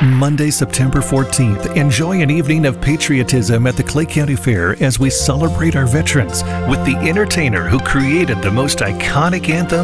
Monday, September 14th, enjoy an evening of patriotism at the Clay County Fair as we celebrate our veterans with the entertainer who created the most iconic anthem